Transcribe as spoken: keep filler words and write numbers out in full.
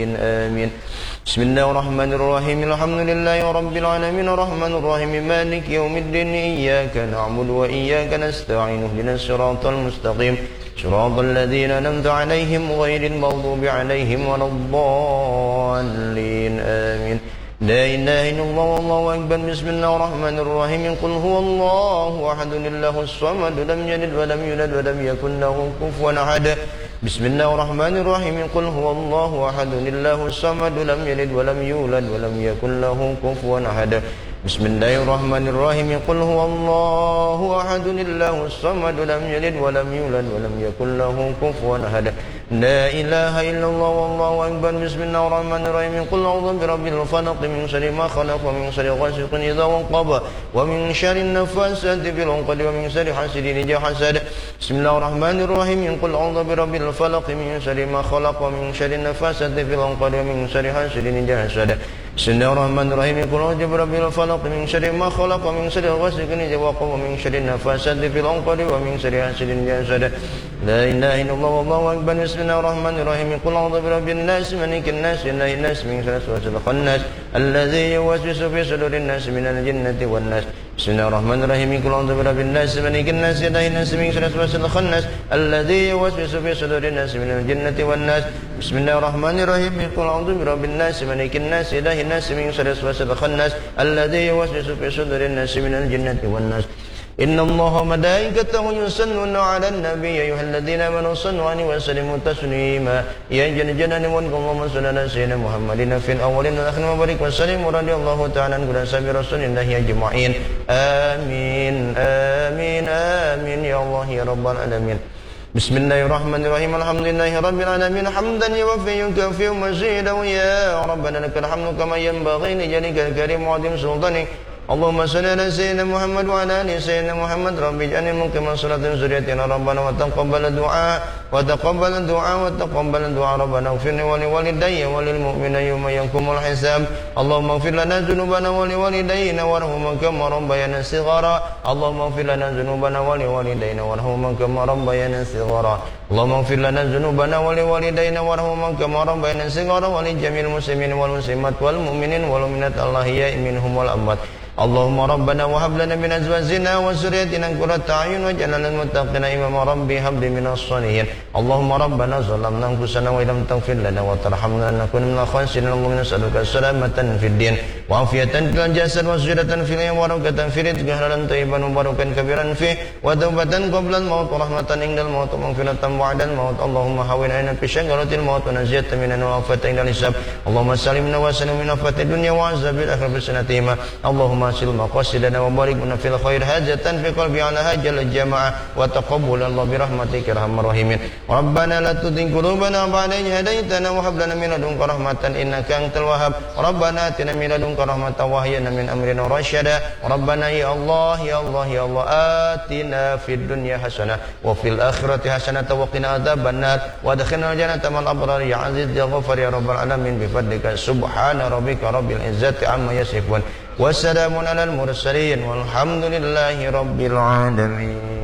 آمين. بسم الله الرحمن الرحيم. الحمد لله رب العالمين الرحمن الرحيم مالك يوم الدين إياك نعبد وإياك نستعين اهدنا الصراط المستقيم صراط الذين أنعمت عليهم غير المغضوب عليهم ولا الضالين آمين. لا إله إلا الله والله أكبر. بسم الله الرحمن الرحيم. قل هو الله أحد الله الصمد لم يلد ولم يولد ولم يكن له كفوا أحد. بسم الله الرحمن الرحيم. قل هو الله أحد الله الصمد لم يلد ولم يولد ولم يكن له كفوا أحد. بسم الله الرحمن الرحيم. قل هو الله أحد الله الصمد لم يلد ولم يولد ولم يكن له كفوا أحد. لا إله إلا الله والله أكبر. بسم الله الرحمن الرحيم. قل أعوذ برب الفلق من شر ما خلق ومن شر غاسق إذا وقب ومن شر النفاثات في العقد ومن شر حاسد إذا حسد. بسم الله الرحمن الرحيم. قل أعوذ برب الفلق من شر ما خلق ومن شر النفاثات في العقد ومن شر حاسد إذا حسد. بسم الله الرحمن الرحيم. قل أعوذ برب الفلق من شر ما خلق ومن شر غاسق إذا وقب ومن شر النفاثات في العقد ومن شر حاسد إذا حسد. لا إله إلا الله والله أكبر. بسم الله الرحمن الرحيم. قل أعوذ برب الناس ملك الناس إله الناس من شر الوسواس الخناس الذي يوسوس في صدور الناس من الجنة والناس. بسم الله الرحمن الرحيم. قل أعوذ برب الناس ملك الناس إله الناس من شر الوسواس الخناس الذي يوسوس في صدور الناس من الجنة والناس. بسم الله الرحمن الرحيم. قل أعوذ برب الناس ملك الناس إله الناس من شر الوسواس الخناس الذي يوسوس في صدور الناس من الجنة والناس. إن الله وملائكته يصلون على النبي يا أيها الذين آمنوا صلوا عليه وسلموا تسليما. يا جل جلاله اللهم صل على سيدنا محمد في الأولين والآخرين وبارك وسلم ورضي الله تعالى عن كل أصحاب رسول الله أجمعين. آمين آمين آمين يا الله يا رب العالمين. بسم الله الرحمن الرحيم. الحمد لله رب العالمين حمدا يوفي يكافئ مزيدا. يا ربنا لك الحمد كما ينبغي لجلالك الكريم وعظيم سلطانك. اللهم صل على سيدنا محمد وعلى ال سيدنا محمد. رب اجعلني مقيما صلاة ذريتنا ربنا وتقبل الدعاء وتقبل الدعاء وتقبل الدعاء ربنا اغفر لي ولوالدي وللمؤمنين يوم يقوم الحساب. اللهم اغفر لنا ذنوبنا ولوالدينا وارحمهم كما ربيانا صغارا. اللهم اغفر لنا ذنوبنا ولوالدينا وارحمهم كما ربيانا صغارا. اللهم اغفر لنا ذنوبنا ولوالدينا وارحمهم كما ربيانا صغارا ولجميع المسلمين والمسلمات والمؤمنين والمؤمنات الأحياء منهم والأموات. اللهم ربنا وهب لنا من أزواجنا وذرياتنا قرة أعين واجعلنا للمتقين إماما. ربي هب لي من الصالحين. اللهم ربنا ظلمنا أنفسنا وإن لم تغفر لنا وترحمنا لنكن من الخاسرين. اللهم نسألك السلامة في الدين وعافية في الجسد وزيادة في العلم وبركة في الرزق حلالا طيبا مباركا كبيرا فيه وتوبة قبل الموت ورحمة عند الموت ومغفرة بعد الموت. اللهم هون علينا بشجرة الموت ونجية من وعافية عند الحساب. اللهم سلمنا وسلم من آفات الدنيا وعذاب الآخرة بسنتهما. اللهم أصل مقاصدنا وبارك لنا في الخير حاجة في قلبي على هاجل الجماعة وتقبل الله برحمتك يا أرحم الراحمين. ربنا لا تزغ قلوبنا بعد إذ هديتنا وهب لنا من لدنك رحمة إنك أنت الوهاب. ربنا آتنا من لدنك رحمة وهيئ لنا من أمرنا رشدا. ربنا يا الله يا الله يا الله آتنا في الدنيا حسنة وفي الآخرة حسنة وقنا عذاب النار وادخلنا الجنة مع الأبرار يا عزيز يا غفار يا رب العالمين بفضلك. سبحان ربك رب العزة عما يصفون والسلام على المرسلين والحمد لله رب العالمين.